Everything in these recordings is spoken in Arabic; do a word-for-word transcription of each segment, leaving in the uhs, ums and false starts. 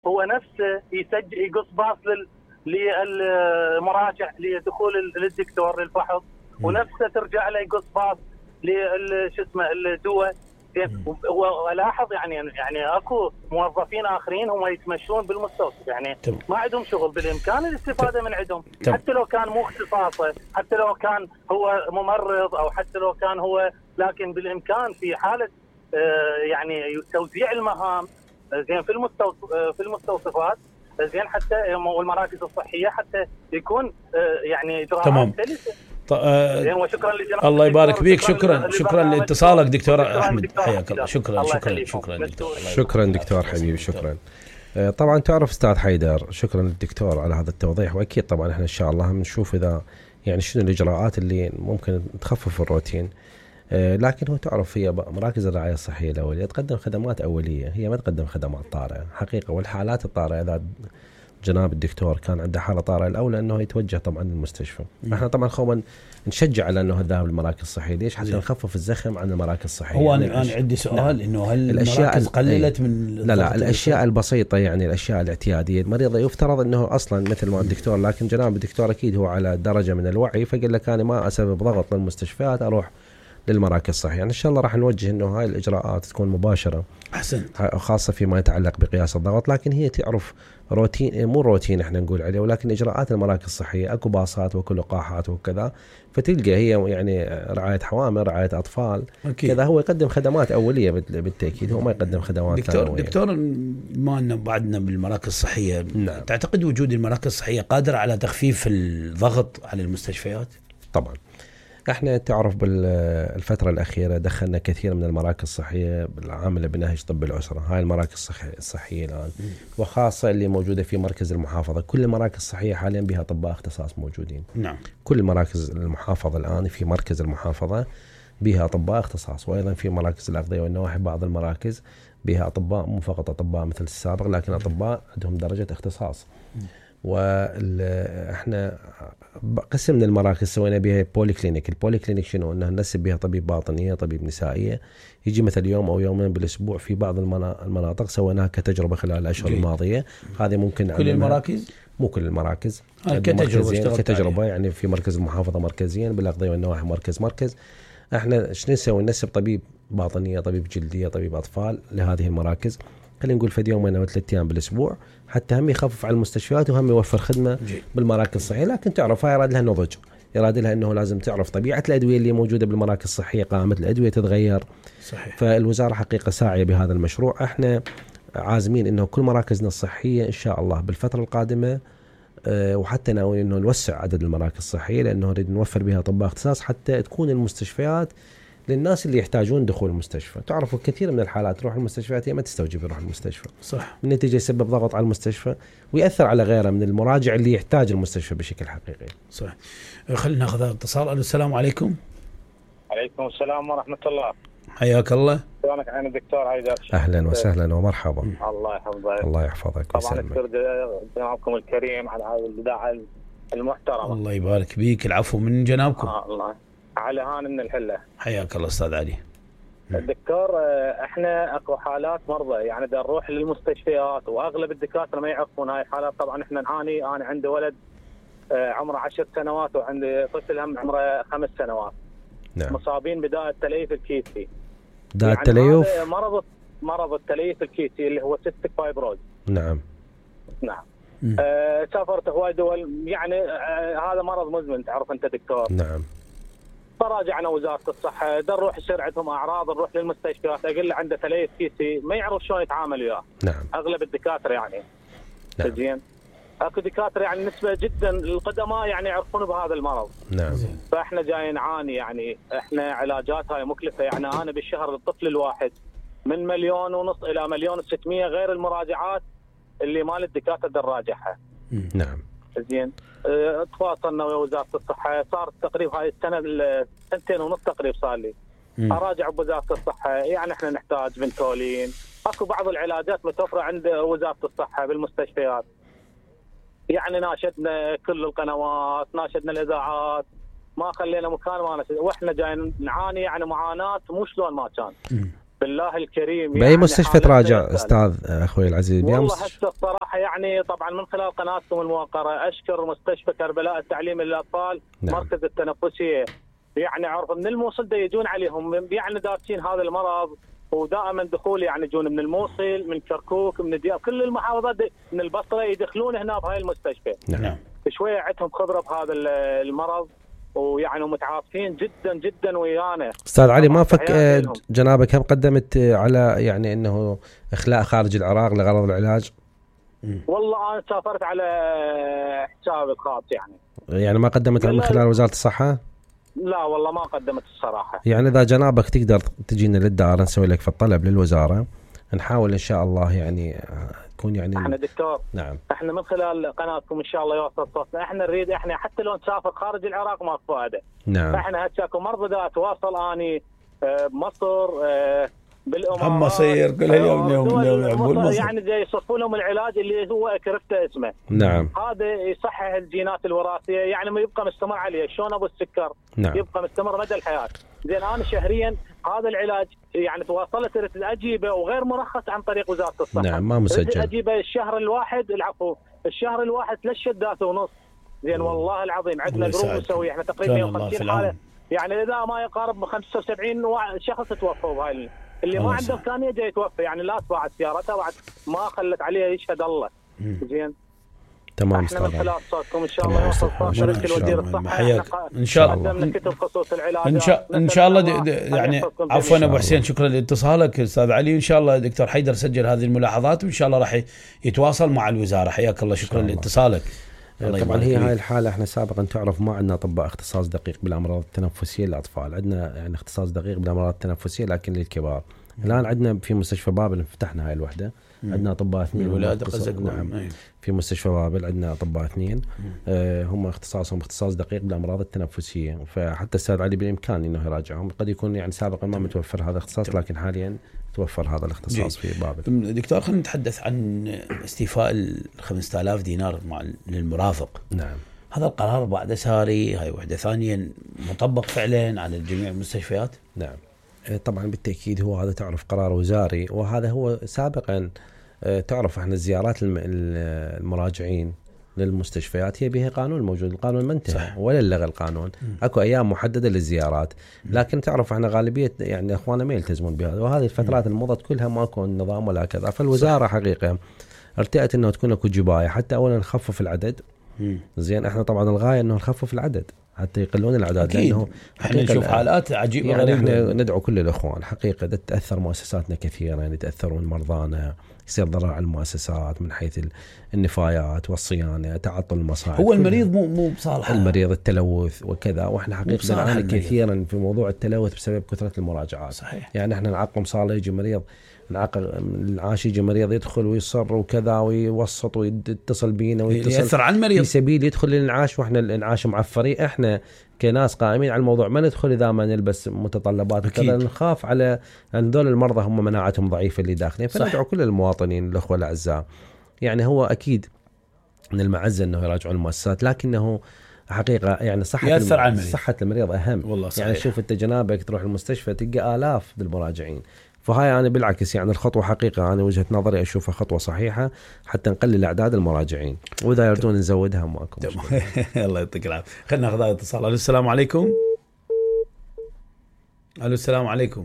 هو نفسه يسجل يقص باص للمراجع لدخول للدكتور للفحص، ونفسه ترجع له يقص باص لشو اسمه الدواء. ولاحظ يعني يعني اكو موظفين اخرين هم يتمشون بالمستوصف، يعني تم. ما عندهم شغل، بالامكان الاستفاده تم. من عندهم تم. حتى لو كان مو اختصاصه، حتى لو كان هو ممرض او حتى لو كان هو، لكن بالامكان في حاله آه يعني توزيع المهام زين في المستوصف في المستوصفات زين حتى والمراكز الصحيه حتى يكون آه يعني اجراءات سلسه. زين وشكرا لجناب الله يبارك بيك. شكرا شكرا لاتصالك دكتور احمد، حياك الله. شكرا شكرا شكرا دكتور. شكرا دكتور حبيبي، شكرا. طبعا تعرف استاذ حيدر، شكرا للدكتور على هذا التوضيح، واكيد طبعا احنا ان شاء الله بنشوف اذا يعني شنو الاجراءات اللي ممكن تخفف الروتين. لكن هو تعرف هي مراكز الرعايه الصحيه الاوليه تقدم خدمات اوليه، هي ما تقدم خدمات طارئه حقيقه. والحالات الطارئه اذا جناب الدكتور كان عنده حاله طارئه الاولى انه يتوجه طبعا للمستشفى. م. احنا طبعا خوما نشجع على انه الذهاب للمراكز الصحيه، ليش؟ حتى نخفف الزخم عن المراكز الصحيه. هو يعني انا عندي سؤال، لا. انه هل المراكز قللت من لا لا الاشياء البسيطه، يعني الاشياء الاعتياديه. المريض يفترض انه اصلا مثل ما الدكتور، لكن جناب الدكتور اكيد هو على درجه من الوعي، فقال لك انا ما اسبب ضغط للمستشفيات اروح للمراكز الصحيه. يعني ان شاء الله راح نوجه انه هاي الاجراءات تكون مباشره، احسن، خاصه فيما يتعلق بقياس الضغط. لكن هي تعرف روتين، مو روتين احنا نقول عليه، ولكن اجراءات المراكز الصحيه اكو باصات واكو لقاحات وكذا، فتلقى هي يعني رعايه حوامل، رعايه اطفال كذا. هو يقدم خدمات اوليه بالتاكيد، هو ما يقدم خدمات دكتور ثانويه. دكتور ما أن بعدنا بالمراكز الصحيه، نعم. تعتقد وجود المراكز الصحيه قادر على تخفيف الضغط على المستشفيات؟ طبعا احنا تعرف بالفترة الأخيرة دخلنا كثير من المراكز الصحية بالعاملة بنهج طب الأسرة. هاي المراكز الصحية, الصحية الآن م. وخاصة اللي موجودة في مركز المحافظة. كل المراكز الصحية حاليا بها أطباء اختصاص موجودين. نعم. كل المراكز المحافظة الآن في مركز المحافظة بها أطباء اختصاص، وأيضا في مراكز الأغذية والنواحي بعض المراكز بها أطباء، مو فقط أطباء مثل السابق، لكن أطباء عندهم درجة اختصاص. واحنا قسمنا المراكز سوينا بها بولي كلينيك. البولي كلينيك شنو؟ انه ننسب بها طبيب باطنيه، طبيب نسائيه، يجي مثل يوم او يومين بالاسبوع في بعض المناطق. سويناها كتجربه خلال الاشهر الماضيه. هذه ممكن كل المراكز، مو كل المراكز، كتجربه كتجربه يعني في مركز المحافظه مركزيا، بالاغذيه والنواحي مركز مركز. احنا شنو نسوي؟ ننسب طبيب باطنيه، طبيب جلديه، طبيب اطفال لهذه المراكز. خلينا نقول في يومين او ثلاث ايام بالاسبوع، حتى هم يخفف على المستشفيات وهم يوفر خدمه جي. بالمراكز الصحيه. لكن تعرف هاي يراد لها نضج، يراد لها انه لازم تعرف طبيعه الادويه اللي موجوده بالمراكز الصحيه، قائمه الادويه تتغير. صحيح. فالوزاره حقيقه ساعيه بهذا المشروع. احنا عازمين انه كل مراكزنا الصحيه ان شاء الله بالفتره القادمه، أه وحتى ناويين انه نوسع عدد المراكز الصحيه، لانه نريد نوفر بها اطباء اختصاص حتى تكون المستشفيات للناس اللي يحتاجون دخول المستشفى. تعرفوا كثير من الحالات تروح المستشفيات هي ما تستوجب يروح المستشفى، صح، النتيجة يسبب ضغط على المستشفى ويأثر على غيره من المراجع اللي يحتاج المستشفى بشكل حقيقي. صح. خلينا ناخذ اتصال. السلام عليكم. عليكم السلام ورحمة الله. حياك الله. سلامك عن الدكتور حيدر. أهلا وسهلا ومرحبا. الله يحفظك. الله يحفظك ويسلمك. طبعا أشكر جنابكم الكريم على هذه الإذاعة المحترمة. الله يبارك بيك. العفو من جنابكم. آه الله. على هان من الحلة. حياك الله أستاذ علي. الدكتور احنا اكو حالات مرضى يعني بدنا نروح للمستشفيات واغلب الدكاتره ما يعرفون هاي الحالات. طبعا احنا نعاني. انا عندي ولد عمره عشر سنوات وعندي طفل هم عمره خمس سنوات. نعم. مصابين بداء التليف الكيسي. داء يعني التليف مرض مرض التليف الكيسي اللي هو سيستيك فايبروز. نعم. نعم. آه سافرت هواي دول يعني آه هذا مرض مزمن تعرف انت دكتور. نعم. فراجعنا وزارة الصحة، دا نروح يصير عندهم أعراض نروح للمستشفيات أقول له عنده تليف كيسي ما يعرف شلون يتعامل وياه. نعم. أغلب الدكاترة يعني. نعم. زين. أكو دكاترة يعني نسبة جدا القدماء يعني يعرفون بهذا المرض. نعم. فإحنا جاي نعاني يعني إحنا علاجات هاي مكلفة يعني أنا بالشهر للطفل الواحد من مليون ونص إلى مليون وستمية غير المراجعات اللي مال الدكاترة دراجعها. نعم. زين. اه تواصلنا ويا وزارة الصحة صار تقريبا هاي السنة سنتين ونص تقريبا صار لي أراجع بوزارة الصحة يعني إحنا نحتاج بنتولين. أكو بعض العلاجات متوفرة عند وزارة الصحة بالمستشفيات يعني ناشدنا كل القنوات ناشدنا الإذاعات ما خلينا مكان ما ناشد وإحنا جايين نعاني يعني معاناة مو شلون ما كان. بالله الكريم باي يعني مستشفى تراجع استاذ اخوي العزيز؟ والله هسه الصراحه يعني طبعا من خلال قناتكم الموقره اشكر مستشفى كربلاء التعليم للاطفال، نعم. مركز التنفسيه يعني عرف من الموصل دا يجون عليهم يعني دارسين هذا المرض، ودائما دخول يعني يجون من الموصل من كركوك من دياب كل المحافظات من البصره يدخلون هنا بهاي المستشفى، نعم. شويه عندهم خبره بهذا المرض ويعني متعاطفين جدا جدا ويانا. استاذ علي ما فك جنابك هم قدمت على يعني انه اخلاء خارج العراق لغرض العلاج؟ والله انا سافرت على حسابي الخاص يعني يعني ما قدمت من خلال وزاره الصحه؟ لا والله ما قدمت الصراحه. يعني اذا جنابك تقدر تجينا للدار نسوي لك في الطلب للوزاره، نحاول ان شاء الله يعني تكون يعني احنا دكتور نعم احنا من خلال قناتكم ان شاء الله يوصل صوتنا، احنا نريد احنا حتى لو نسافر خارج العراق ما فائده. نعم احنا هسه مرضى دا اتواصل اني بمصر بالامارات هم مصير كل يوم يوم يوم يعني زي يصفوا لهم العلاج اللي هو كرفته اسمه، نعم هذا يصحح الجينات الوراثيه يعني ما يبقى مستمر عليه شلون ابو السكر، نعم. يبقى مستمر مدى الحياه. زين انا شهريا هذا العلاج يعني تواصلت اجيبه وغير مرخص عن طريق وزاره الصحه، نعم ما مسجل، اجيبه الشهر الواحد العفو الشهر الواحد ثلاث شدات ونص. زين والله العظيم عندنا جروب نسوي احنا تقريبا مئة وخمسين حاله يعني اذا ما يقارب ب خمسة وسبعين شخص توفوا بهاي اللي ما عنده امكانيه جاي يتوفى يعني لا تباعت سيارته بعد ما خلت عليه يشهد الله. زين تمام احنا من خلال صوتكم ان شاء الله يوصل صوت وزير الصحه ان شاء الله قدمنا كتب خصوص العلاج ان شاء ان شاء الله يعني عفوا ابو حسين شكرا لاتصالك استاذ علي، وان شاء الله دكتور حيدر سجل هذه الملاحظات وان شاء الله راح يتواصل مع الوزاره. حياك الله شكرا لاتصالك. طبعا هي هاي الحالة احنا سابقا تعرف ما عندنا اطباء اختصاص دقيق بالامراض التنفسية للاطفال، عندنا يعني اختصاص دقيق بالامراض التنفسية لكن للكبار. الان عندنا في مستشفى بابل فتحنا هاي الوحدة، عندنا اطباء اثنين الولادة قصدك؟ نعم في مستشفى بابل عندنا اطباء اثنين آه هم اختصاصهم اختصاص دقيق بالامراض التنفسية، فحتى السيد علي بالامكان انه يراجعهم. قد يكون يعني سابقا ما متوفر هذا الاختصاص لكن حاليا توفر هذا الاختصاص في بابل. دكتور خلينا نتحدث عن استيفاء ال خمسة آلاف دينار مع للمرافق. نعم هذا القرار بعد ساري هاي وحده ثانيا مطبق فعلا على جميع المستشفيات؟ نعم طبعا بالتأكيد هو هذا تعرف قرار وزاري، وهذا هو سابقا تعرف احنا الزيارات المراجعين للمستشفيات هي بها قانون موجود، القانون ما انتهى ولا لغى القانون، م. اكو ايام محدده للزيارات، لكن تعرف احنا غالبيه يعني اخواننا ما يلتزمون بهذا، وهذه الفترات المضت كلها ماكو نظام ولا كذا. فالوزاره حقيقه ارتأت انه تكون اكو جبايه حتى اولا نخفف العدد. م. زين احنا طبعا الغايه انه نخفف العدد حتى يقلون الاعداد، لانه احنا نشوف حالات عجيبه يعني غريبة. احنا ندعو كل الاخوان حقيقه تتاثر مؤسساتنا كثيرا، يعني يتاثرون مرضانا، يصير ضرر على المؤسسات من حيث النفايات والصيانه، تعطل المصاعد. هو المريض مو مو بصالحه، المريض التلوث وكذا، واحنا حقيقه نعاني كثيرا في موضوع التلوث بسبب كثره المراجعات. صحيح. يعني احنا نعقم صاله يجي مريض نعقل العاشي يجي مريض يدخل ويصر وكذا ويوسط ويتصل بينا ويتصل يأثر على المريض في سبيل يدخل للانعاش، واحنا الانعاش معفرين. احنا كناس قائمين على الموضوع ما ندخل اذا ما نلبس متطلبات وكذا، نخاف على ان دول المرضى هم مناعتهم ضعيفه اللي داخلين. فندعو كل المواطنين الاخوه الاعزاء، يعني هو اكيد من المعزه انه يراجعوا المؤسسات، لكنه حقيقه يعني صحه المريض. صحه المريض اهم والله صحيح. يعني شوف انت جنابك تروح المستشفى تلقى الاف بالمراجعين، فهاي أنا بالعكس يعني الخطوة حقيقة أنا وجهة نظري أشوفها خطوة صحيحة حتى نقلل أعداد المراجعين، وإذا يردون نزودها ماكو مشكلة. الله يعطيك العافية. خلنا ناخذ هذا الاتصال. ألو السلام عليكم. ألو السلام عليكم.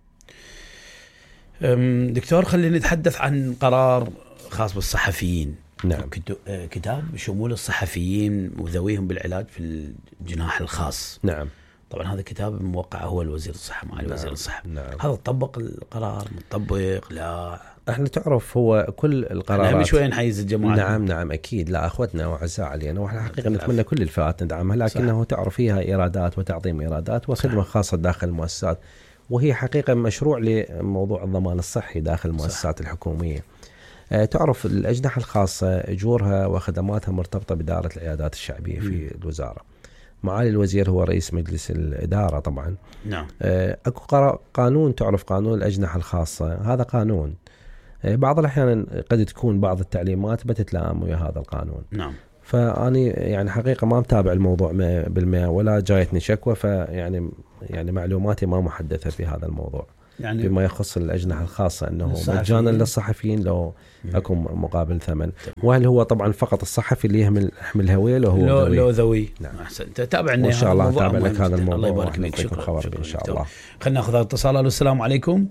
دكتور خلينا نتحدث عن قرار خاص بالصحفيين. نعم. كتاب بشمول الصحفيين وذويهم بالعلاج في الجناح الخاص. نعم. طبعا هذا كتاب موقع هو الوزير الصحة مع الوزير نعم. الصحة. نعم. هذا طبق القرار مطبق لا؟ احنا تعرف هو كل القرارات اهم شوي نحيز الجماعة. نعم نعم اكيد، لا اخوتنا وعزاء علينا، واحنا حقيقة نتمنى كل الفئات ندعمها، لكنه صح. تعرف فيها ايرادات وتعظيم ايرادات وخدمة صح. خاصة داخل المؤسسات، وهي حقيقة مشروع لموضوع الضمان الصحي داخل المؤسسات صح. الحكومية. اه تعرف الأجنحة الخاصة أجورها وخدماتها مرتبطة بدائرة العيادات الشعبية م. في الوزارة. معالي الوزير هو رئيس مجلس الإدارة طبعا. نعم. أكو قانون تعرف قانون الأجنحة الخاصة، هذا قانون بعض الأحيان قد تكون بعض التعليمات بتتلائم ويا هذا القانون. نعم. فأني يعني حقيقة ما متابع الموضوع بالمئة ولا جايتني شكوى، فيعني يعني معلوماتي ما محدثة في هذا الموضوع. يعني بما يخص الأجنحة الخاصة أنه مجانا للصحفيين لو أكو مقابل ثمن. وهل هو طبعا فقط الصحفي اللي يحمل يحمل هوية لو هو لو ذوي؟ لو ذوي. نعم. أحسنت. تابعنا إن شاء الله تابع لك هذا الموضوع. الله يبارك فيك. شكرا. خبر شكرا إن شاء الله. خلينا نأخذ اتصال. السلام عليكم.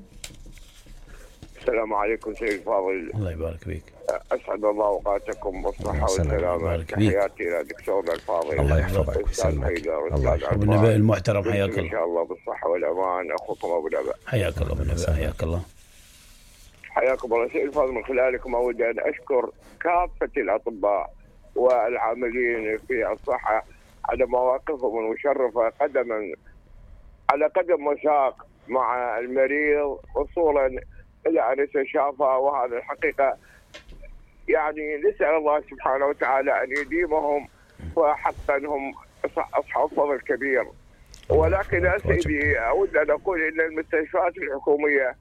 السلام عليكم سيد فاضل. الله يبارك فيك. أسعد الله أوقاتكم بالصحة والسلامة. تحياتي إلى دكتورنا الفاضل. الله يحفظك ويسلمك. الله يحفظك. أبو النبي المحترم حياك الله. إن شاء الله بالصحة والأمان. أخوكم أبو النبي. حياك الله أبو النبي. حياك الله. حياكم الله سيد فاضل. من خلالكم أود أن أشكر كافة الأطباء والعاملين في الصحة على مواقفهم المشرفة قدما على قدم وساق مع المريض وصولا إلى أن يتشافى. وهذا الحقيقة يعني نسأل الله سبحانه وتعالى أن يديمهم، فحقا هم أصحاب فضل كبير. ولكن يا سيدي أود أن أقول إن المستشفيات الحكومية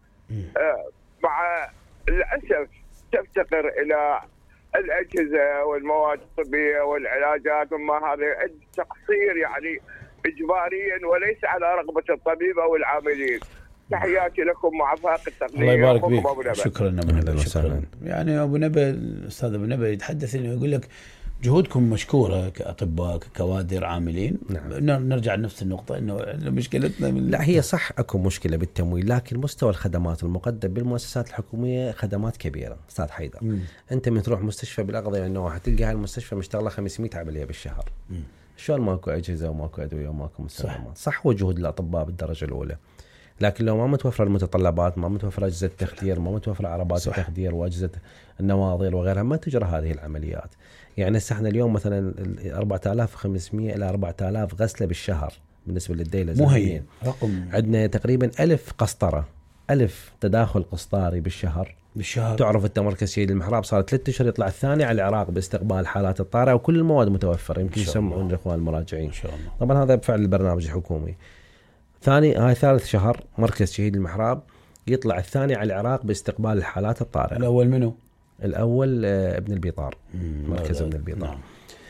مع الأسف تفتقر إلى الأجهزة والمواد الطبية والعلاجات، وما هذا تقصير يعني إجباريا وليس على رغبة الطبيب أو العاملين. تحياتي لكم مع فاق التقدير. الله يبارك فيك. شكرا أبو نبي. شكرا. يعني أبو نبي الأستاذ أبو نبي يتحدث إنه يقول لك جهودكم مشكورة كأطباء ككوادر عاملين. نعم. نرجع لنفس النقطة إنه مشكلتنا من لا هي صح أكو مشكلة بالتمويل، لكن مستوى الخدمات المقدمة بالمؤسسات الحكومية خدمات كبيرة. أستاذ حيدر مم. أنت من تروح مستشفى بالأقضية النواحي تلقى هالمستشفى مشتغلة خمسمية عملية بالشهر. شلون ماكو أجهزة وماكو أدوية وماكو مستلزمات؟ صح, صح وجهود الأطباء بالدرجة الأولى، لكن لو ما متوفر المتطلبات، ما متوفر أجهزة التخدير، ما متوفر عربات التخدير وأجهزة النواظر وغيرها، ما تجرى هذه العمليات. يعني احنا اليوم مثلا أربعة آلاف وخمسمية إلى أربعة آلاف غسلة بالشهر بالنسبة للديلة. مهين رقم. عندنا تقريبا ألف قسطرة، ألف تداخل قسطاري بالشهر. بالشهر. تعرف أنت مركز سيد المحراب صار ثلاثة أشهر يطلع الثاني على العراق باستقبال حالات الطارئة وكل المواد متوفرة. يمكن يسمعون الإخوان المراجعين. طبعا هذا بفعل البرنامج الحكومي. ثاني هاي ثالث شهر مركز شهيد المحراب يطلع الثاني على العراق باستقبال الحالات الطارئة. الأول منه؟ الأول ابن البيطار، مركز ابن البيطار. نعم.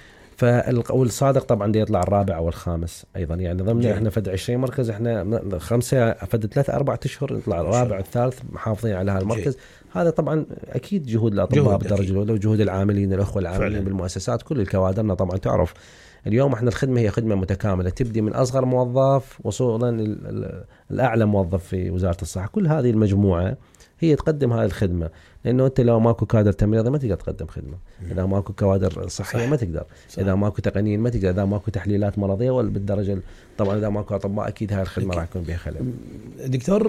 فالصادق طبعا دي يطلع الرابع أو الخامس أيضا. يعني ضمن احنا فد عشرين مركز، احنا خمسة فد ثلاثة أربعة أشهر يطلع الرابع الثالث محافظين على هالمركز. جي. هذا طبعا أكيد جهود الأطباء بالدرجة الأولى وجهود العاملين الأخوة العاملين فعلا بالمؤسسات كل الكوادرنا. طبعا تعرف اليوم احنا الخدمة هي خدمة متكاملة تبدي من أصغر موظف وصولا الأعلى موظف في وزارة الصحة. كل هذه المجموعة هي تقدم هذه الخدمة، لأنه أنت لو ماكو كادر تمريضي ما تقدر تقدم خدمة، إذا ماكو كوادر صحية صح. ما تقدر صح. إذا ماكو تقنين ما تقدر، إذا ماكو تحليلات مرضية ولا بالدرجة طبعا إذا ماكو أطباء أكيد هاي الخدمة راح يكون بها خلل. دكتور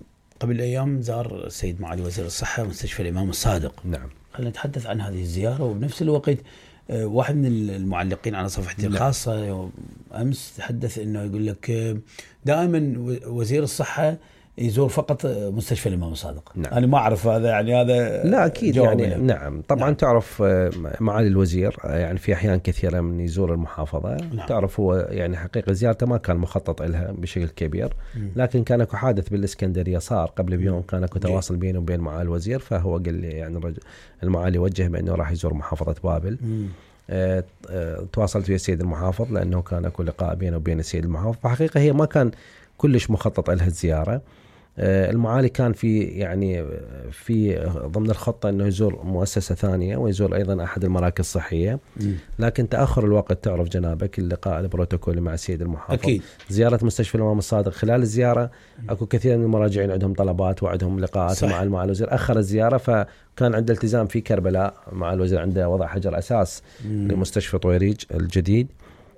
قبل أيام زار السيد معالي وزير الصحة مستشفى الإمام الصادق. نعم. خلينا نتحدث عن هذه الزيارة. وبنفس الوقت واحد من المعلقين على صفحتي الخاصة أمس تحدث إنه يقول لك دائما وزير الصحة يزور فقط مستشفى الإمام الصادق. نعم. أنا ما أعرف هذا يعني هذا لا أكيد يعني لك. نعم طبعا نعم. تعرف معالي الوزير يعني في أحيان كثيرة من يزور المحافظة. نعم. تعرف هو يعني حقيقة زيارته ما كان مخطط لها بشكل كبير، لكن كان اكو حادث بالإسكندرية صار قبل بيوم، كان اكو تواصل بينه وبين معالي الوزير، فهو قال لي يعني الرجل المعالي وجه بأنه راح يزور محافظة بابل. أه أه تواصلت ويا السيد المحافظ لأنه كان اكو لقاء بينه وبين السيد المحافظ، فحقيقة هي ما كان كلش مخطط لها الزيارة. المعالي كان في يعني في ضمن الخطة أنه يزور مؤسسة ثانية ويزور أيضا أحد المراكز الصحية، لكن تأخر الوقت تعرف جنابك اللقاء البروتوكولي مع السيد المحافظ. أكيد. زيارة مستشفى الإمام الصادق خلال الزيارة أكو كثير من المراجعين عندهم طلبات وعندهم لقاءات صح. مع المعالي الوزير أخر الزيارة، فكان عنده التزام في كربلاء مع الوزير، عنده وضع حجر أساس مم. لمستشفى طويريج الجديد،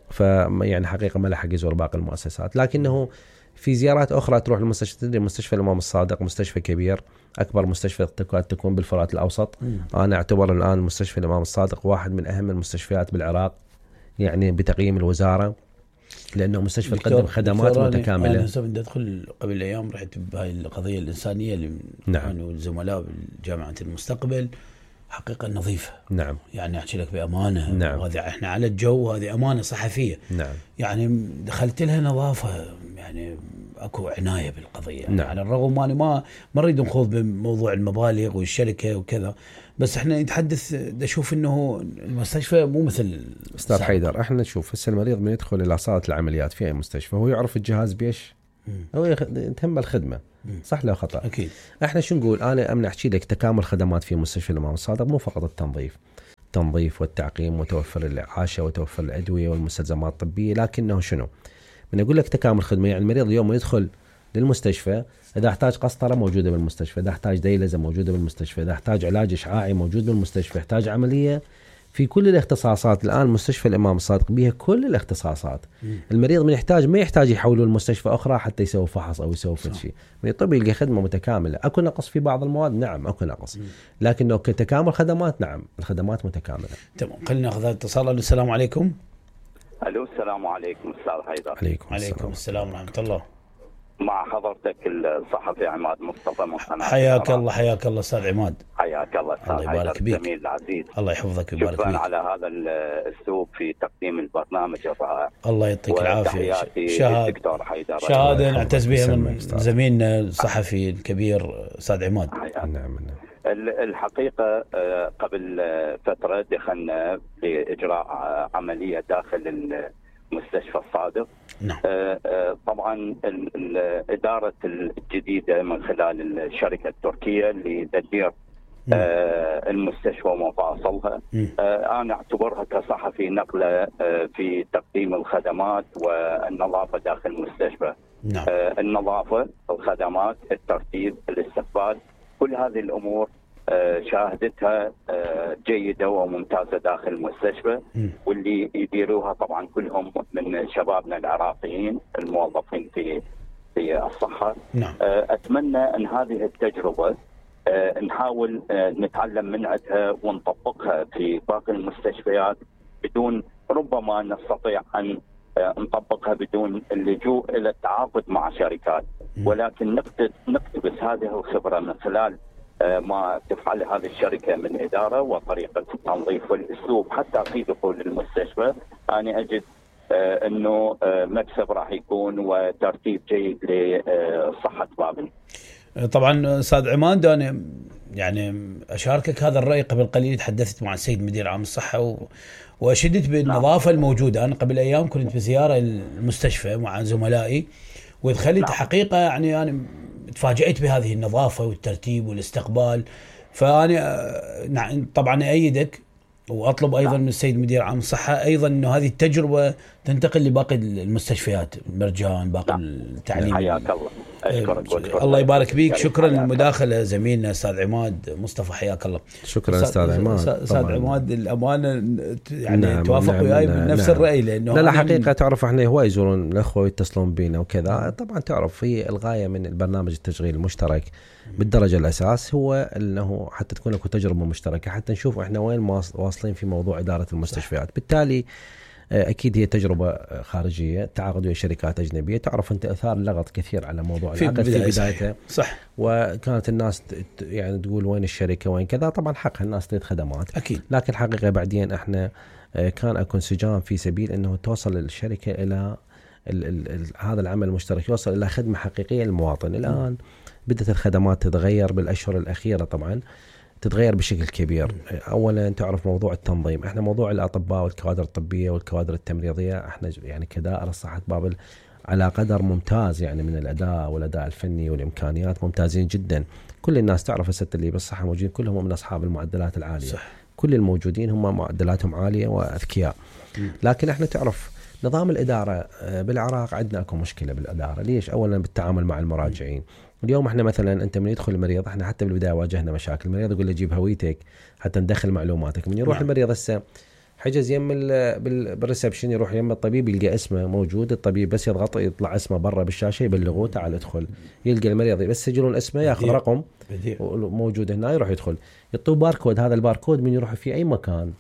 فيعني حقيقة ما لحق يزور باقي المؤسسات. لكنه في زيارات أخرى تروح لمستشفى مستشفى الإمام الصادق، مستشفى كبير أكبر مستشفى تكاد تكون بالفرات الأوسط. مم. أنا أعتبر الآن مستشفى الإمام الصادق واحد من أهم المستشفيات بالعراق يعني بتقييم الوزارة، لأنه مستشفى تقدم خدمات متكاملة. أنا هسه بدي أدخل قبل الأيام رحت بهاي القضية الإنسانية اللي نعم. والزملاء بجامعة المستقبل حقيقة نظيفة. نعم. يعني أحكي لك بأمانة. نعم. وهذه إحنا على الجو، هذه أمانة صحفية. نعم. يعني دخلت لها نظافة، يعني أكو عناية بالقضية. نعم. على الرغم ما ما ما نريد نخوض بموضوع المبالغ والشركة وكذا، بس إحنا نتحدث نشوف إنه المستشفى مو مثل أستاذ حيدر. إحنا نشوف هسه المريض من يدخل إلى صالة العمليات في أي مستشفى هو يعرف الجهاز بيش هو تهم الخدمه صح لو خطا. اكيد. احنا شو نقول؟ انا امن احكي لك تكامل خدمات في مستشفى الامام الصادق مو فقط التنظيف التنظيف والتعقيم وتوفر الاعاشه وتوفر الادويه والمستلزمات الطبيه، لكنه شنو؟ من اقول لك تكامل خدمه يعني المريض اليوم يدخل للمستشفى اذا احتاج قسطره موجوده بالمستشفى، اذا احتاج ديلزه موجوده بالمستشفى، اذا احتاج علاج اشعاعي موجود بالمستشفى، احتاج عمليه في كل الاختصاصات. الان مستشفى الامام الصادق بها كل الاختصاصات. مم. المريض من يحتاج ما يحتاج يحولوا المستشفى اخرى حتى يسوي فحص او يسوي شيء، من الطب يلقى خدمه متكامله. اكو نقص في بعض المواد نعم اكو نقص، مم. لكنه كتكامل خدمات نعم الخدمات متكامله. تمام. خلينا ناخذ اتصال. السلام عليكم. الو السلام عليكم استاذ حيدر. عليكم, عليكم السلام ورحمه الله. مع حضرتك الصحفي عماد مصطفى مصطفى. حياك الله حياك الله استاذ عماد. حياك الله استاذ حيدر الزميل العزيز. الله يحفظك ويبارك فيك. شكرا على هذا الاسلوب في تقديم البرنامج الرائع. الله يعطيك العافيه. شهاده الدكتور حيدر، شهاده نعتز بها من زميلنا الصحفي الكبير استاذ عماد. نعم. الحقيقه قبل فتره دخلنا لاجراء عمليه داخل مستشفى الصادق. نعم. طبعا الإدارة الجديدة من خلال الشركة التركية لتدبير المستشفى ومفاصلها، أنا أعتبرها كصحفي نقلة في تقديم الخدمات والنظافة داخل المستشفى. نعم. النظافة، الخدمات، الترتيب، الاستقبال، كل هذه الأمور شاهدتها جيدة وممتازة داخل المستشفى، واللي يديروها طبعا كلهم من شبابنا العراقيين الموظفين في في الصحة. نعم. أتمنى أن هذه التجربة نحاول نتعلم من عندها ونطبقها في باقي المستشفيات بدون، ربما نستطيع أن نطبقها بدون اللجوء إلى التعاقد مع شركات، ولكن نقتبس هذه الخبرة من خلال ما تفعل هذه الشركة من إدارة وطريقة التنظيف والأسلوب حتى في دخول المستشفى. أنا أجد أنه مكسب راح يكون وترتيب جيد لصحة بابل. طبعا أستاذ عماد، أنا يعني أشاركك هذا الرأي. قبل قليل تحدثت مع السيد مدير عام الصحة و... وأشدت بالنظافة الموجودة. أنا قبل أيام كنت بزيارة المستشفى مع زملائي ودخلت حقيقة يعني أنا تفاجأت بهذه النظافة والترتيب والاستقبال. فأنا طبعا أيدك وأطلب أيضا من السيد مدير عام الصحة أيضا أنه هذه التجربة تنتقل لباقي المستشفيات، المرجان، باقي التعليم. حياك الله. أشكرك. الله يبارك بيك. شكرا للمداخلة زميلنا أستاذ عماد مصطفى، حياك الله. شكرا أستاذ عماد. أستاذ عماد الأمانة يعني نعم توافق نعم وياي من نفس نعم الرأي، لأنه لا لا حقيقة تعرف احنا هواي يزورون الأخوة ويتصلون بينا وكذا. طبعا تعرف هي الغاية من البرنامج التشغيل المشترك بالدرجة الأساس هو أنه حتى تكون لكم تجربة مشتركة، حتى نشوف إحنا وين واصلين في موضوع إدارة المستشفيات. بالتالي أكيد هي تجربة خارجية، تعاقد ويا شركات أجنبية. تعرف أنت أثار لغط كثير على موضوع العقد في بدايته. صح. وكانت الناس يعني تقول وين الشركة وين كذا. طبعا حقها الناس تريد خدمات أكيد، لكن حقيقة بعدين إحنا كان أكو انسجام في سبيل أنه توصل الشركة إلى ال ال ال هذا العمل المشترك، يوصل إلى خدمة حقيقية للمواطن. الآن بدأت الخدمات تتغير بالأشهر الأخيرة، طبعا تتغير بشكل كبير. أولا تعرف موضوع التنظيم، احنا موضوع الأطباء والكوادر الطبية والكوادر التمريضية احنا يعني كدائرة صحة بابل على قدر ممتاز يعني من الأداء والأداء الفني والإمكانيات ممتازين جدا. كل الناس تعرف الست اللي بالصحة موجودين كلهم من أصحاب المعدلات العالية. صح. كل الموجودين هم معدلاتهم عالية وأذكياء. لكن احنا تعرف نظام الإدارة بالعراق عندنا أكو مشكلة بالإدارة. ليش؟ أولا بالتعامل مع المراجعين. اليوم احنا مثلا انت من يدخل المريض، احنا حتى بالبدايه واجهنا مشاكل. المريض يقول له جيب هويتك حتى ندخل معلوماتك. من يروح نعم. المريض هسه حجز يم بالريسبشن، يروح يم الطبيب يلقى اسمه موجود، الطبيب بس يضغط يطلع اسمه برا بالشاشه يبلغوه تعال ادخل. يلقى المريض بس يسجلون اسمه، ياخذ بديع. رقم بديع. موجود هنا، يروح يدخل يعطوه باركود. هذا الباركود من يروح في اي مكان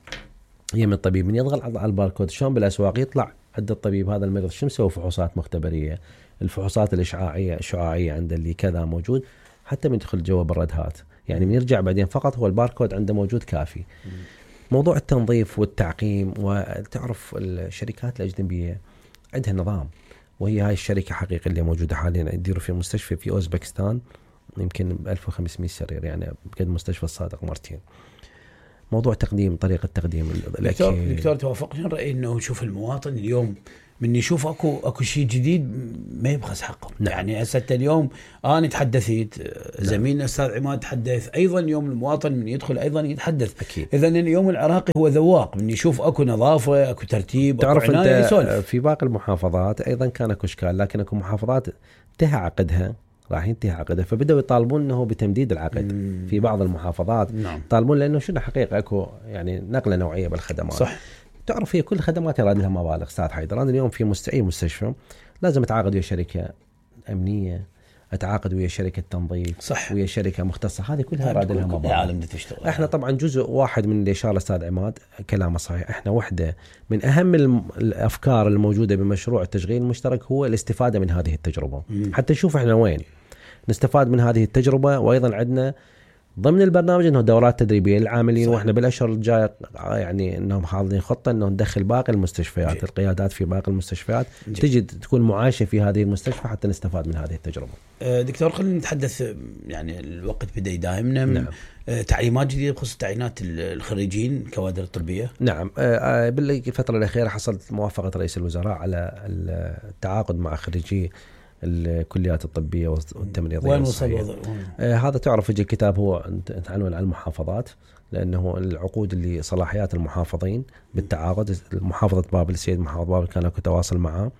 يم الطبيب من يضغط على الباركود شلون بالاسواق يطلع عند الطبيب هذا المريض شو مسوي، فحوصات مختبريه، الفحوصات الإشعاعية الشعاعية عند اللي كذا موجود، حتى من يدخل جوا بالردهات يعني من يرجع بعدين فقط هو الباركود عنده موجود كافي. م. موضوع التنظيف والتعقيم، وتعرف الشركات الأجنبية عندها نظام، وهي هاي الشركة حقيقة اللي موجودة حاليا يديروا في مستشفى في أوزبكستان يمكن ألف وخمسمائة سرير، يعني بقد مستشفى الصادق مرتين. موضوع تقديم طريقة تقديم الأكل. دكتور توافقنا الرأي أنه نشوف المواطن اليوم من يشوف اكو اكو شيء جديد ما يبخس حقه. نعم. يعني هسه اليوم انا تحدثت، زميلنا استاذ عماد تحدث، ايضا يوم المواطن من يدخل ايضا يتحدث. اكيد. اذا اليوم العراقي هو ذواق، من يشوف اكو نظافه اكو ترتيب تعرف اكو عناية انت يسولف. في باقي المحافظات ايضا كان اكو اشكال، لكن اكو محافظات انتهى عقدها، راح ينتهي عقدها، فبدأوا يطالبون انه بتمديد العقد. مم. في بعض المحافظات نعم. طالبون لانه شنو حقيقه اكو يعني نقله نوعيه بالخدمات. صح. تعرف هي كل خدمات يراد لها مبالغ استاذ حيدر. انا اليوم في مست... اي مستشفى لازم اتعاقد ويا شركه امنيه، اتعاقد ويا شركه تنظيف، صح. ويا شركه مختصه، هذه كلها يراد لها مبالغ. احنا طبعا جزء واحد من اللي اشار الاستاذ عماد كلامه صحيح. احنا وحده من اهم الافكار الموجوده بمشروع التشغيل المشترك هو الاستفاده من هذه التجربه. مم. حتى نشوف احنا وين نستفاد من هذه التجربه. وايضا عندنا ضمن البرنامج انه دورات تدريبيه للعاملين. صحيح. واحنا بالاشهر الجايه يعني انهم حاضرين خطه انه ندخل باقي المستشفيات. جي. القيادات في باقي المستشفيات جي. تجي تكون معاشه في هذه المستشفى حتى نستفاد من هذه التجربه. دكتور خلينا نتحدث، يعني الوقت بدا يداهمنا. نعم. تعليمات جديده بخصوص تعيينات الخريجين كوادر الطبيه. نعم. بالفتره الاخيره حصلت موافقه رئيس الوزراء على التعاقد مع خريجي الكليات الطبية والتمريضية. وين وصل؟ آه هذا تعرف يجي الكتاب هو تعنون على المحافظات، لأنه العقود اللي صلاحيات المحافظين بالتعاقد. محافظة بابل السيد محافظ بابل كان اكو تواصل معه.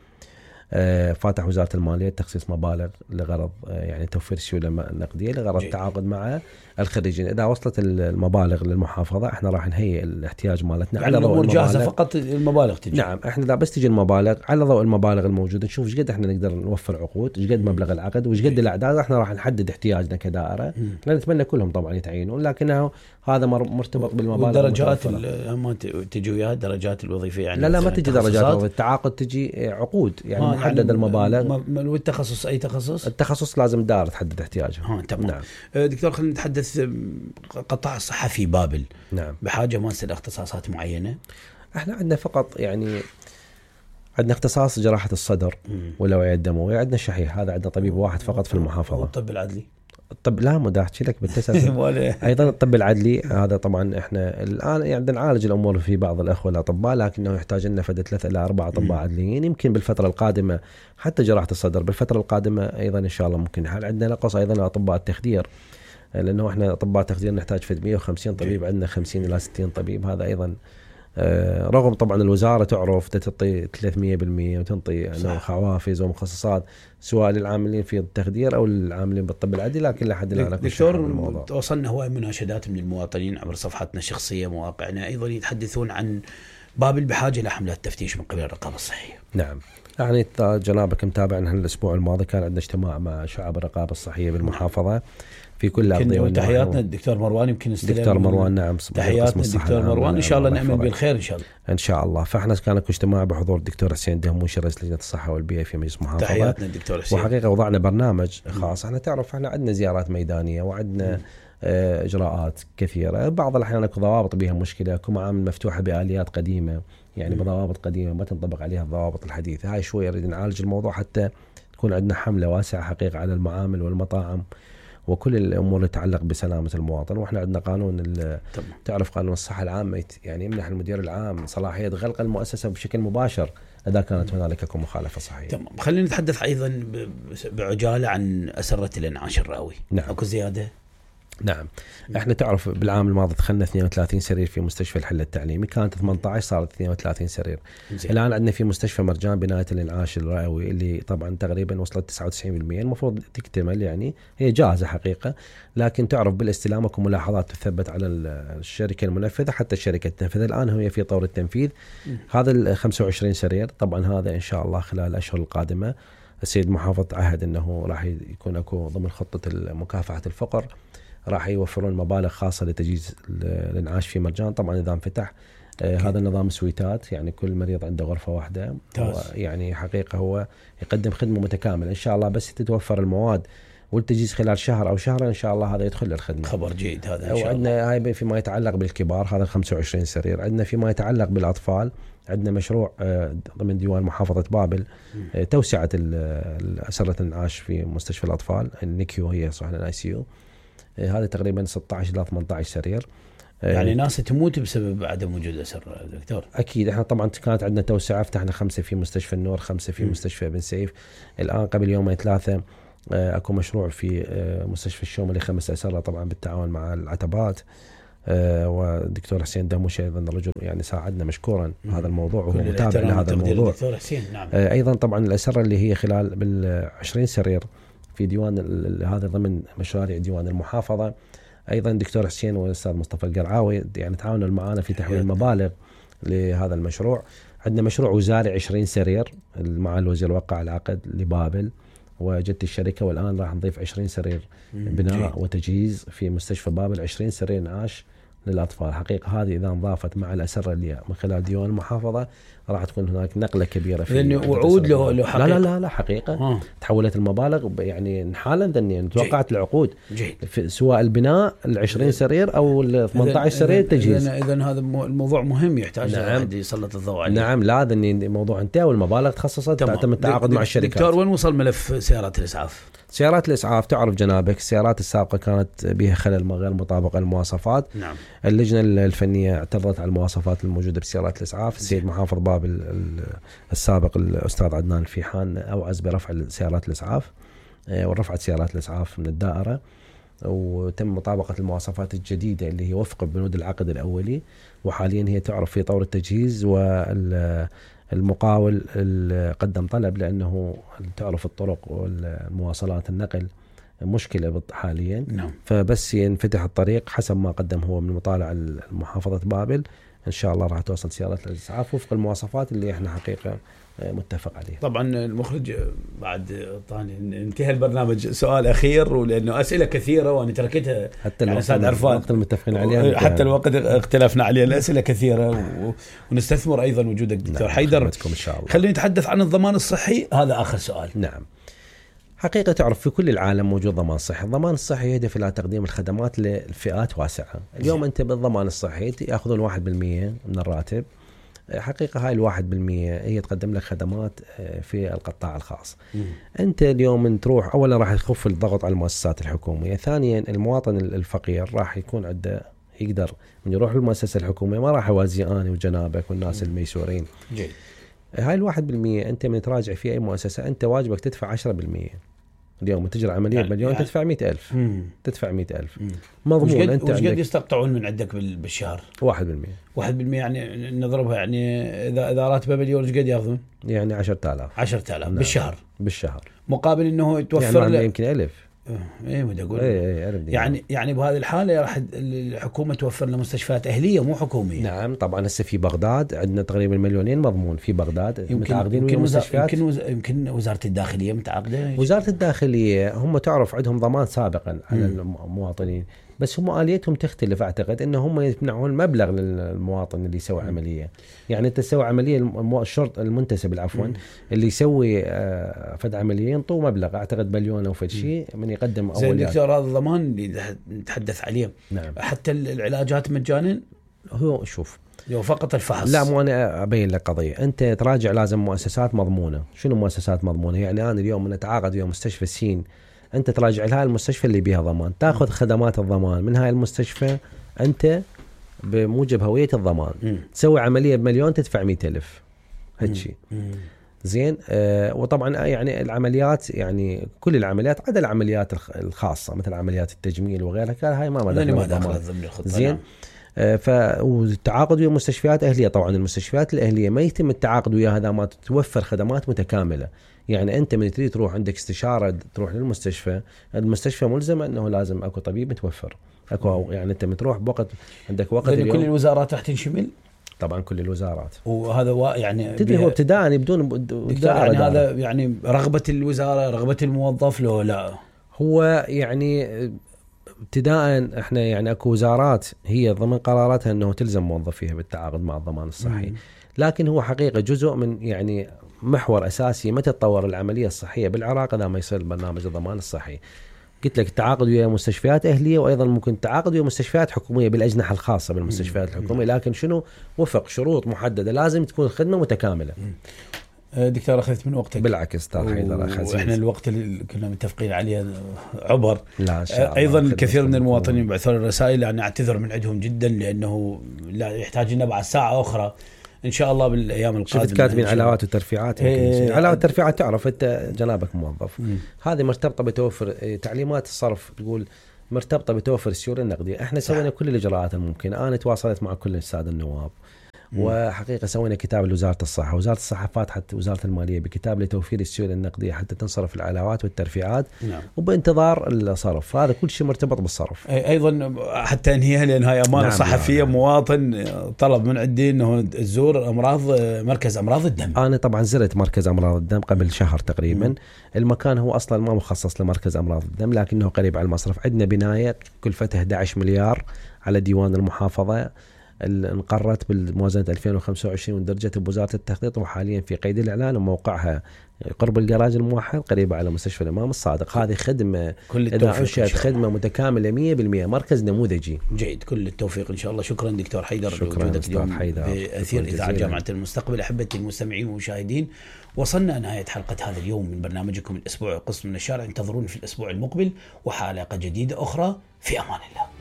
آه فاتح وزارة المالية تخصيص مبالغ لغرض آه يعني توفير سيولة نقدية لغرض التعاقد مع الخريجين. إذا وصلت المبالغ للمحافظة احنا راح نهيئ الاحتياج مالتنا على ضوء جاهزة، فقط المبالغ تجي. نعم. احنا لا بس تجي المبالغ على ضوء المبالغ الموجودة نشوف ايش قد احنا نقدر نوفر عقود، ايش قد مبلغ العقد، وايش قد الاعداد. احنا راح نحدد احتياجنا كدائرة. احنا نتمنى كلهم طبعا يتعينون، لكنه هذا مرتبط بالمبالغ. والدرجات ما تجي وياها درجات الوظيفية يعني؟ لا لا ما تجي درجات، التعاقد تجي عقود يعني آه محدد يعني المبالغ. والتخصص اي تخصص؟ التخصص لازم دار تحدد احتياجها. ها تمام. نعم. دكتور خلينا نتحدث قطاع الصحة في بابل. نعم. بحاجة ماسة لاختصاصات معينة؟ احنا عندنا فقط يعني عندنا اختصاص جراحة الصدر والأوعية الدموية، عندنا شحيح، هذا عندنا طبيب واحد فقط في المحافظة. والطب العدلي؟ الطب لا ما احكي لك بالتسلسل. ايضا الطب العدلي هذا طبعا احنا الان يعني نعالج الامور في بعض الاخوه الاطباء، لكنه يحتاج لنا فد ثلاثة الى اربعة اطباء عدليين. يمكن بالفتره القادمه حتى جراحه الصدر بالفتره القادمه ايضا ان شاء الله ممكن. هل عندنا نقص ايضا اطباء التخدير، لانه احنا اطباء التخدير نحتاج فد مئة وخمسين طبيب، عندنا خمسين الى ستين طبيب. هذا ايضا رغم طبعا الوزارة تعرف تعطي ثلاثمئة بالمئة وتنطي حوافز ومخصصات سواء للعاملين في التخدير أو العاملين بالطب العادي، لكن لحد الآن دكتور توصلنا هواي مناشدات من المواطنين عبر صفحتنا الشخصية مواقعنا أيضا يتحدثون عن بابل بحاجة إلى حملات تفتيش من قبل الرقابة الصحية. نعم يعني جنابك متابعنا الأسبوع الماضي كان عندنا اجتماع مع شعب الرقابة الصحية بالمحافظة في كل الأرضية. تحياتنا الدكتور مروان، يمكن دكتور مروان. نعم تحياتنا الدكتور مروان، إن شاء الله نأمل بالخير إن شاء الله. إن شاء الله. فإحنا كان اجتماع بحضور الدكتور حسين دهموشي رئيس لجنة الصحة والبيئة في مجلس المحافظة. تحياتنا الدكتور حسين. وحقيقة وضعنا برنامج خاص. احنا تعرف احنا عندنا زيارات ميدانية وعندنا اه إجراءات كثيرة. بعض الأحيان اكو ضوابط بها مشكلة، اكو معامل مفتوحة بآليات قديمة يعني بضوابط قديمة ما تنطبق عليها الضوابط الحديثة. هاي شوية نريد نعالج الموضوع حتى تكون عندنا حملة واسعة حقيقة على المعامل والمطاعم وكل الأمور اللي تتعلق بسلامة المواطن. وإحنا عندنا قانون تعرف قانون الصحة العامة يعني يمنح المدير العام صلاحية غلق المؤسسة بشكل مباشر إذا كانت هنالك مخالفة صحية. تمام. خلينا نتحدث أيضا بعجالة عن أسرة الإنعاش الرئوي. نعم. أكو زيادة؟ نعم. احنا تعرف بالعام الماضي دخلنا اثنين وثلاثين سرير في مستشفى الحل التعليمي، كانت ثمانية عشر صارت اثنين وثلاثين سرير. زي. الان عندنا في مستشفى مرجان بناية الانعاش الرئوي اللي طبعا تقريبا وصلت تسعة وتسعين بالمئة، المفروض تكتمل يعني هي جاهزة حقيقة، لكن تعرف بالاستلام اكو ملاحظات تثبت على الشركة المنفذة حتى الشركة تنفذ. الان هي في طور التنفيذ. م. هذا ال خمسة وعشرين سرير طبعا هذا ان شاء الله خلال الاشهر القادمة السيد محافظ عهد انه راح يكون اكو ضمن خطة مكافحة الفقر راح يوفرون مبالغ خاصة لتجهيز الانعاش في مرجان. طبعا إذا انفتح آه هذا النظام سويتات يعني كل مريض عنده غرفة واحدة، يعني حقيقة هو يقدم خدمة متكاملة إن شاء الله. بس تتوفر المواد والتجهيز خلال شهر أو شهرين إن شاء الله هذا يدخل للخدمة. خبر جيد هذا إن شاء الله. وعندنا هاي فيما يتعلق بالكبار هذا خمسة وعشرين سرير. عندنا فيما يتعلق بالأطفال عندنا مشروع آه ضمن ديوان محافظة بابل آه توسعة أسرة الانعاش في مستشفى الأطفال النيكيو هي صحنا الاي سي يو. هذا تقريبا ستة عشر إلى ثمانية عشر سرير. يعني ناس تموت بسبب عدم وجود أسر دكتور. أكيد. إحنا طبعا كانت عندنا توسعة، فتحنا خمسة في مستشفى النور، خمسة في م. مستشفى ابن سيف. الآن قبل يومين ثلاثة أكو مشروع في مستشفى الشوم اللي خمس أسرة طبعا بالتعاون مع العتبات، ودكتور حسين دهموشي أيضا الرجل يعني ساعدنا مشكورا هذا الموضوع وهو متابع لهذا الموضوع. دكتور حسين نعم. أيضا طبعا الأسرة اللي هي خلال بالعشرين سرير في ديوان هذا ضمن مشاريع ديوان المحافظة. أيضا دكتور حسين والأستاذ مصطفى القرعاوي يعني تعاونوا معنا في تحويل مبالغ لهذا المشروع. عندنا مشروع وزاري عشرين سرير مع الوزير وقع العقد لبابل وجدت الشركة، والآن راح نضيف عشرين سرير بناء وتجهيز في مستشفى بابل، عشرين سرير نعاش للأطفال. حقيقة هذه إذا انضافت مع الأسرة اللي من خلال ديوان المحافظة راح تكون هناك نقلة كبيرة في لأنه وعود له له حقيقة. لا لا لا حقيقة آه. تحولت المبالغ يعني حالا ذنيا توقعت العقود في سواء البناء العشرين سرير أو الثمانية عشر سرير تجهيز. إذن هذا الموضوع مهم يحتاج نعم. يسلط الضوء عليه. نعم لا ذني الموضوع انتهى والمبالغ تخصصت تم التعاقد مع الشركات. دكتور وين وصل ملف سيارات الإسعاف؟ سيارات الإسعاف تعرف جنابك السيارات السابقة كانت بها خلل غير مطابقة للمواصفات. نعم. اللجنة الفنية اعترضت على المواصفات الموجودة بسيارات الإسعاف. السيد محافظ بابل السابق الأستاذ عدنان الفيحان أوعز برفع سيارات الإسعاف ورفعت سيارات الإسعاف من الدائرة، وتم مطابقة المواصفات الجديدة اللي هي وفق بنود العقد الأولي، وحاليا هي تعرف في طور التجهيز. والمقاول قدم طلب لأنه تعرف الطرق والمواصلات النقل مشكلة حاليا. نعم. فبس ينفتح الطريق حسب ما قدم هو من مطالع محافظة بابل إن شاء الله راح توصل سيارات الإسعاف وفق المواصفات اللي إحنا حقيقة متفق عليه. طبعا المخرج بعد طاني انتهى البرنامج سؤال أخير، ولأنه أسئلة كثيرة وأنا تركتها حتى يعني الوقت, الوقت المتفقين عليه حتى الوقت اختلفنا عليه. الأسئلة كثيرة ونستثمر أيضا وجودك دكتور نعم. حيدر إن شاء الله. خلينا نتحدث عن الضمان الصحي، هذا آخر سؤال. نعم. حقيقة تعرف في كل العالم موجود ضمان صحي. الضمان الصحي يهدف إلى تقديم الخدمات لفئات واسعة. اليوم أنت بالضمان الصحي يأخذون واحد بالمية من الراتب. حقيقة هاي الواحد بالمية هي تقدم لك خدمات في القطاع الخاص. م. أنت اليوم تروح أولا راح يخف الضغط على المؤسسات الحكومية، ثانيا المواطن الفقير راح يكون عنده يقدر من يروح للمؤسسة الحكومية ما راح يوازي أنا وجنابك والناس م. الميسورين. جيد. هاي الواحد بالمية أنت من تراجع في أي مؤسسة أنت واجبك تدفع عشرة بالمية. اليوم تجري عملية يعني مليون يعني تدفع مئة ألف. مم. تدفع مئة ألف مضمون. أنت وش قد يستقطعون من عندك بالشهر؟ واحد بالمية. واحد بالمية يعني نضربها يعني إذا إذا راتبه مليون وش قد يأخذون؟ يعني عشرة آلاف. عشرة آلاف بالشهر. بالشهر. مقابل إنه يتوفر يعني يمكن ألف. ايه بدي اقول ايه ايه يعني يعني بهذه الحاله راح الحكومه توفر لنا مستشفيات اهليه مو حكوميه. نعم طبعا. هسه في بغداد عندنا تقريبا مليونين مضمون في بغداد متعاقدين ويا مستشفيات. يمكن وز... يمكن وزاره الداخليه متعاقده. وزاره الداخليه هم تعرف عندهم ضمان سابقا على المواطنين، بس هم آليتهم تختلف. أعتقد إن هم يمنعون مبلغ للمواطن اللي يسوي عملية. يعني أنت تسوي عملية الشرط المنتسب العفوا اللي يسوي فد عملية ينطوه مبلغ أعتقد مليون أو فد شيء من يقدم أوليات. زين دكتور هذا الضمان اللي نتحدث عليه. نعم. حتى العلاجات مجانا. هو شوف لو فقط الفحص. لا مو أنا أبين لك قضية. أنت تراجع لازم مؤسسات مضمونة. شنو مؤسسات مضمونة؟ يعني أنا اليوم نتعاقد ويا مستشفى سين، أنت تراجع لها المستشفى اللي بيها ضمان، تأخذ خدمات الضمان من هاي المستشفى أنت بموجب هوية الضمان. م. تسوي عملية بمليون تدفع مئة ألف هالشي. زين. آه وطبعا يعني العمليات يعني كل العمليات عدا العمليات الخاصة مثل عمليات التجميل وغيرها كان هاي ما مدخلها ضمان. زين. آه فالتعاقد ويا مستشفيات أهلية. طبعا المستشفيات الأهلية ما يتم التعاقد ويا هذا ما توفر خدمات متكاملة. يعني أنت من تريد تروح عندك استشارة تروح للمستشفى، المستشفى ملزمة أنه لازم أكو طبيب متوفر. أكو يعني أنت متروح بوقت عندك وقت. اليوم كل الوزارات راح تنشمل. طبعا كل الوزارات. وهذا وا يعني تدري هو ابتداء بدون يعني هذا يعني رغبة الوزارة رغبة الموظف له لا. هو يعني ابتداء احنا يعني اكو وزارات هي ضمن قراراتها انه تلزم موظفيها بالتعاقد مع الضمان الصحي. مم. لكن هو حقيقة جزء من يعني محور أساسي متى تطور العملية الصحية بالعراق إذا ما يصير برنامج الضمان الصحي. قلت لك التعاقد ويا مستشفيات أهلية وأيضا ممكن التعاقد ويا مستشفيات حكومية بالأجنحة الخاصة بالمستشفيات الحكومية، لكن شنو وفق شروط محددة لازم تكون خدمة متكاملة. دكتور أخذت من وقتك. بالعكس أستاذ حيدر أخذ. وإحنا الوقت اللي كنا متفقين عليه عبر. لا شاء الله. أيضا الكثير من المواطنين بعثوا الرسائل، أنا أعتذر من عندهم جدا لأنه لا يحتاج لنا بعد ساعة أخرى إن شاء الله بالأيام القادمة. شفت كاتبين علاوات وترفيعات. إيه علاوات وترفيعات تعرف أنت جنابك موظف، هذه مرتبطة بتوفر تعليمات الصرف تقول مرتبطة بتوفر السيولة النقدية. احنا سوينا كل الإجراءات الممكنة. أنا تواصلت مع كل السادة النواب مم. وحقيقة سوينا كتاب لوزارة الصحة، وزارة الصحة فاتحت وزارة المالية بكتاب لتوفير السيولة النقدية حتى تنصرف العلاوات والترفيعات نعم. وبانتظار الصرف. هذا كل شيء مرتبط بالصرف. أيضا حتى انهيها لأن هاي أمانة نعم صحفية نعم. مواطن طلب من عندي أنه تزور أمراض مركز أمراض الدم. أنا طبعا زرت مركز أمراض الدم قبل شهر تقريبا. مم. المكان هو أصلا ما مخصص لمركز أمراض الدم لكنه قريب على المصرف. عندنا بناية كلفتها أحد عشر مليار على ديوان المحافظة، انقرت بالموازنة ألفين وخمسة وعشرين واندرجت بوزارة التخطيط وحاليا في قيد الإعلان، وموقعها قرب الجراج الموحد قريبة على مستشفى الإمام الصادق. هذه خدمة إذا أنشأت خدمة متكاملة مية بالمية، مركز نموذجي. جيد، كل التوفيق إن شاء الله. شكرا دكتور حيدر لوجودك اليوم بأثير إذاعة جامعة المستقبل. أحبتي المستمعين والمشاهدين، وصلنا نهاية حلقة هذا اليوم من برنامجكم الأسبوع قسم من الشارع. انتظروني في الأسبوع المقبل وحلقة جديدة أخرى. في أمان الله.